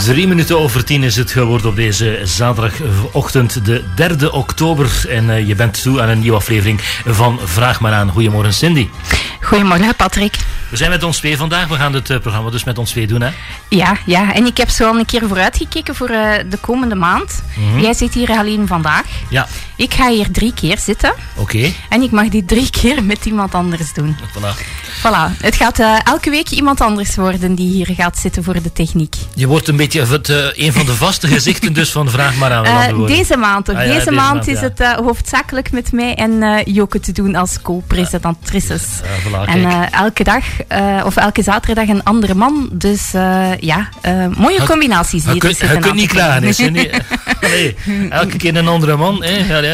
10:03 is het geworden op deze zaterdagochtend, de 3e oktober. En je bent toe aan een nieuwe aflevering van Vraag maar aan. Goedemorgen, Cindy. Goedemorgen, Patrick. We zijn met ons twee vandaag. We gaan het programma dus met ons twee doen, hè? Ja. En ik heb zo al een keer vooruitgekeken voor de komende maand. Mm-hmm. Jij zit hier alleen vandaag. Ja. Ik ga hier 3 keer zitten. Oké. En ik mag die 3 keer met iemand anders doen. Voilà. Het gaat elke week iemand anders worden die hier gaat zitten voor de techniek. Je wordt een beetje een van de vaste gezichten dus van Vraag maar aan. Deze maand ook. Deze maand is het hoofdzakelijk met mij en Joke te doen als co-presentatrisses. Voilà, en elke dag of elke zaterdag een andere man. Dus mooie combinaties die er zitten. Je kunt niet klagen. Nee, elke keer een andere man.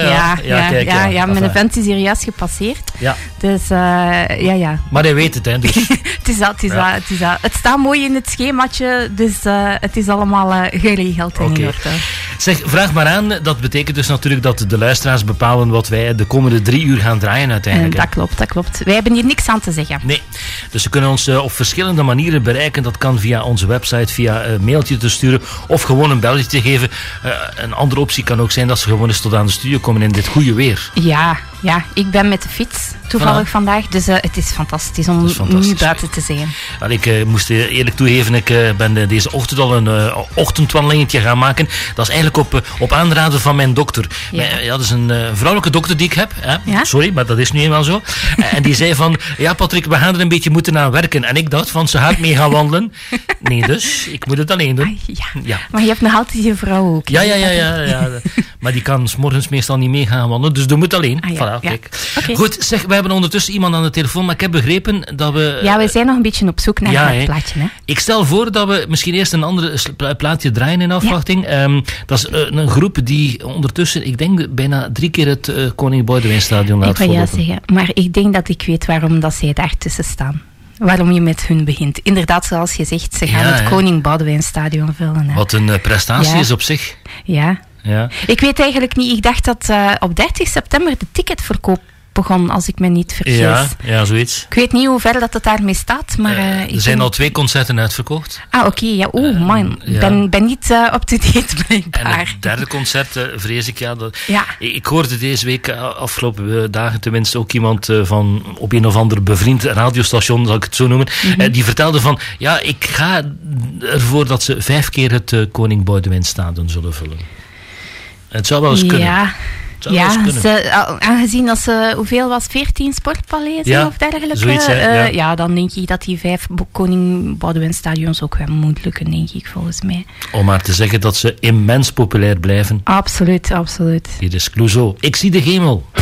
Ja, mijn event is hier juist gepasseerd. Ja. Dus ja. Maar hij weet het, hè. Dus. Het is dat. Het staat mooi in het schemaatje, dus het is allemaal geregeld en in orde. Zeg, vraag maar aan. Dat betekent dus natuurlijk dat de luisteraars bepalen wat wij de komende 3 uur gaan draaien uiteindelijk. Dat klopt. Wij hebben hier niks aan te zeggen. Nee. Dus ze kunnen ons op verschillende manieren bereiken. Dat kan via onze website, via een mailtje te sturen of gewoon een belletje te geven. Een andere optie kan ook zijn dat ze gewoon eens tot aan de studio komen in dit goede weer. Ja, ik ben met de fiets toevallig vandaag, dus het is fantastisch om nu buiten te zijn. Wel, ik moest eerlijk toegeven, ik ben deze ochtend al een ochtendwandelingetje gaan maken. Dat is eigenlijk op aanraden van mijn dokter. Ja, dat is een vrouwelijke dokter die ik heb. Hè? Ja? Sorry, maar dat is nu eenmaal zo. En die zei van, ja Patrick, we gaan er een beetje moeten aan werken. En ik dacht van, ze gaat mee gaan wandelen. Nee dus, ik moet het alleen doen. Ja. Maar je hebt nog altijd je vrouw ook. Ja. Maar die kan 's morgens meestal niet mee gaan wandelen, dus doe het alleen. Voilà, kijk. Okay. Goed, zeg, we hebben ondertussen iemand aan de telefoon, maar ik heb begrepen dat we... Ja, we zijn nog een beetje op zoek naar het plaatje. Hè? Ik stel voor dat we misschien eerst een andere plaatje draaien in afwachting. Ja. Dat is een groep die ondertussen, ik denk, bijna 3 keer het Koning Boudewijnstadion laat vollopen. Ik wil zeggen, maar ik denk dat ik weet waarom dat zij daartussen staan. Waarom je met hun begint. Inderdaad, zoals je zegt, ze gaan het Koning Boudewijnstadion vullen. Hè. Wat een prestatie is op zich. Ja. Ik weet eigenlijk niet. Ik dacht dat op 30 september de ticketverkoop begon, als ik me niet vergis. Ja, zoiets. Ik weet niet hoe ver dat het daarmee staat, maar... er zijn al 2 concerten uitverkocht. Oké. Ja. Man. Ben niet up-to-date, blijkbaar. En het 3e concert, vrees ik, Ik hoorde deze week, afgelopen dagen tenminste, ook iemand van op een of ander bevriend radiostation, zal ik het zo noemen, die vertelde van, ik ga ervoor dat ze 5 keer het Koning Boudewijnstadion zullen vullen. Het zou wel eens kunnen. Aangezien dat ze, hoeveel was 14 sportpaleisen of dergelijke? Zoiets, dan denk ik dat die 5 Koning Boudewijnstadions ook wel moet lukken, denk ik, volgens mij. Om maar te zeggen dat ze immens populair blijven. Absoluut. Hier is Clouseau. Ik zie de hemel.